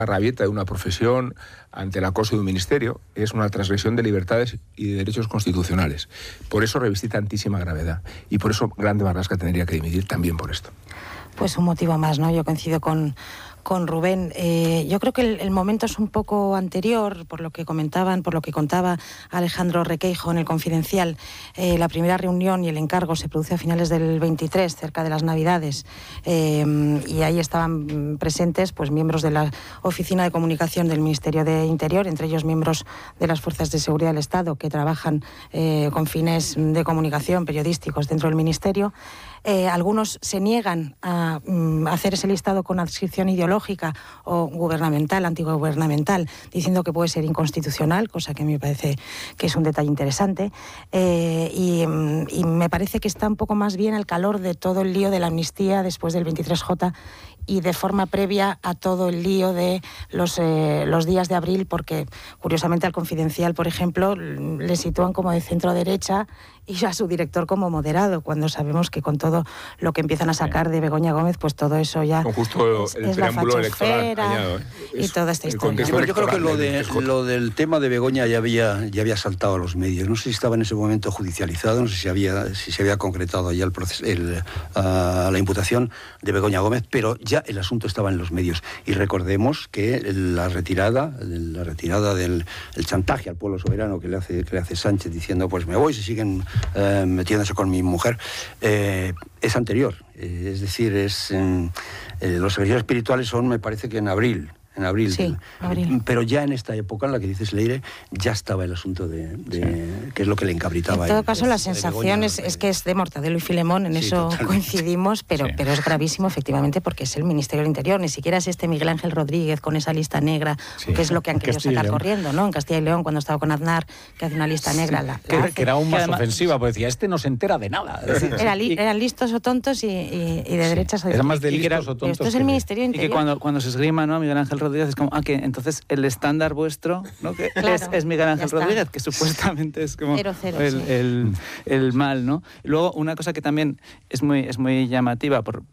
rabieta de una profesión ante el acoso de un ministerio es una transgresión de libertades y de derechos constitucionales. Por eso reviste tantísima gravedad y por eso Grande Marlaska tendría que dimitir también por esto. Pues un motivo más, ¿no? Yo coincido con Rubén. Yo creo que el momento es un poco anterior, por lo que contaba Alejandro Requeijo en El Confidencial. La primera reunión y el encargo se produce a finales del 23, cerca de las Navidades, y ahí estaban presentes pues miembros de la Oficina de Comunicación del Ministerio de Interior, entre ellos miembros de las Fuerzas de Seguridad del Estado que trabajan con fines de comunicación periodísticos dentro del Ministerio. Algunos se niegan a hacer ese listado con adscripción ideológica o gubernamental, antigubernamental, diciendo que puede ser inconstitucional, cosa que a mí me parece que es un detalle interesante, y me parece que está un poco más bien al calor de todo el lío de la amnistía después del 23J y de forma previa a todo el lío de los días de abril, porque curiosamente al Confidencial, por ejemplo, le sitúan como de centro derecha y a su director como moderado, cuando sabemos que con todo lo que empiezan a sacar de Begoña Gómez, pues todo eso ya con justo el preámbulo electoral añado, y toda esta historia. Sí, yo creo que lo del tema de Begoña ya había saltado a los medios. No sé si estaba en ese momento judicializado, no sé si se había concretado ya la imputación de Begoña Gómez, pero ya el asunto estaba en los medios. Y recordemos que la retirada del chantaje al pueblo soberano que le hace Sánchez diciendo pues me voy si siguen metiéndose con mi mujer, es anterior. Es decir, los ejercicios espirituales son, me parece que en abril. Sí, abril. Pero ya en esta época en la que dices Leire, ya estaba el asunto de que es lo que le encabritaba. En todo caso, la sensación es que es de Mortadelo y Filemón, en eso totalmente coincidimos, pero es gravísimo, efectivamente, porque es el Ministerio del Interior, ni siquiera es este Miguel Ángel Rodríguez con esa lista negra, que es lo que han querido sacar corriendo, ¿no? En Castilla y León, cuando estaba con Aznar, que hace una lista negra. Que era aún más ofensiva, porque decía, no se entera de nada. Eran listos o tontos y de derechas. Eran más de listos o tontos. Esto es el Ministerio del Interior. Y que cuando se esgrima, ¿no? Miguel Ángel Rodríguez es como, que entonces el estándar vuestro, ¿no? Que claro, es Miguel Ángel Rodríguez, que supuestamente es como 0-0, el mal, ¿no? Y luego una cosa que también es muy llamativa por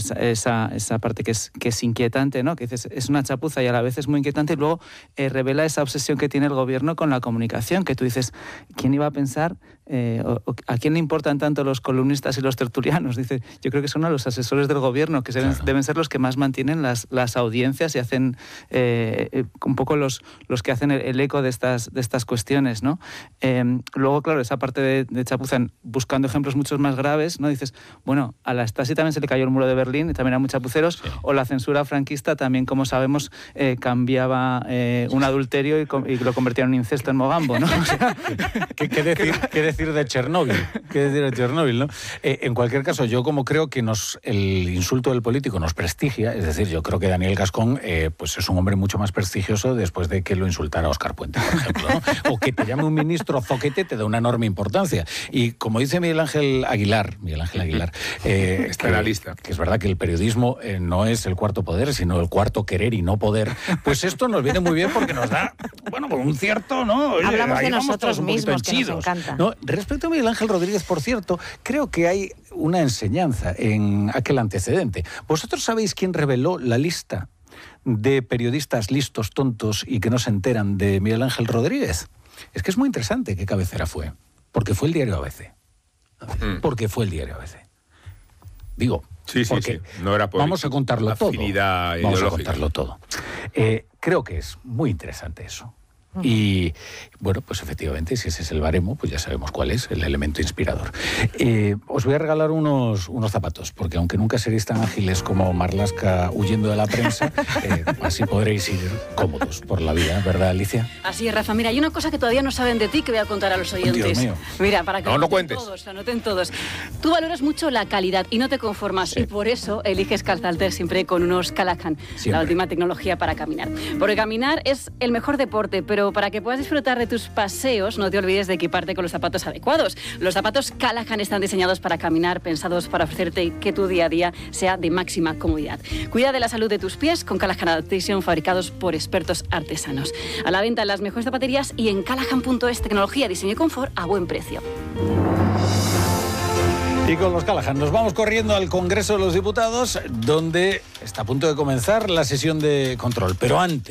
esa parte que es inquietante, ¿no? Que dices, es una chapuza y a la vez es muy inquietante, y luego revela esa obsesión que tiene el gobierno con la comunicación, que tú dices, ¿quién iba a pensar? ¿A quién le importan tanto los columnistas y los tertulianos? Dice, yo creo que son a los asesores del gobierno, que deben ser los que más mantienen las audiencias y hacen un poco los que hacen el eco de estas cuestiones, ¿no? Luego, claro, esa parte de chapuza, buscando ejemplos mucho más graves, ¿no? Dices, bueno, a la Stasi también se le cayó el muro de Berlín y también eran muy chapuceros, o la censura franquista también, como sabemos, cambiaba un adulterio y lo convertía en un incesto en Mogambo, ¿no? O sea, ¿Qué decir de Chernóbil? ¿No? En cualquier caso, yo como creo que el insulto del político nos prestigia, es decir, yo creo que Daniel Gascón pues es un hombre mucho más prestigioso después de que lo insultara Óscar Puente, por ejemplo, ¿no? O que te llame un ministro zoquete te da una enorme importancia. Y como dice Miguel Ángel Aguilar, está en la lista, que es verdad que el periodismo no es el cuarto poder, sino el cuarto querer y no poder, pues esto nos viene muy bien porque nos da, bueno, por un cierto, ¿no? Hablamos de nosotros mismos, que nos encanta. ¿No? Respecto a Miguel Ángel Rodríguez, por cierto, creo que hay una enseñanza en aquel antecedente. ¿Vosotros sabéis quién reveló la lista de periodistas listos, tontos y que no se enteran de Miguel Ángel Rodríguez? Es que es muy interesante qué cabecera fue, porque fue el diario ABC. Digo, porque no era por vamos a contarlo todo. Vamos a contarlo todo. Creo que es muy interesante eso. Y bueno, pues efectivamente, si ese es el baremo, pues ya sabemos cuál es el elemento inspirador. Os voy a regalar unos zapatos, porque aunque nunca seréis tan ágiles como Marlaska huyendo de la prensa, así podréis ir cómodos por la vida, ¿verdad, Alicia? Así es, Rafa. Mira, hay una cosa que todavía no saben de ti que voy a contar a los oyentes. Dios mío. Mira, para que no cuentes. Lo anoten todos. Tú valoras mucho la calidad y no te conformas, y por eso eliges calzarte siempre con unos Callahan, la última tecnología para caminar. Porque caminar es el mejor deporte, pero para que puedas disfrutar de tus paseos, no te olvides de equiparte con los zapatos adecuados. Los zapatos Callahan están diseñados para caminar, pensados para ofrecerte que tu día a día sea de máxima comodidad. Cuida de la salud de tus pies con Callahan Adaptation, fabricados por expertos artesanos. A la venta en las mejores zapaterías y en callahan.es, tecnología, diseño y confort a buen precio. Y con los Callahan nos vamos corriendo al Congreso de los Diputados, donde está a punto de comenzar la sesión de control. Pero antes...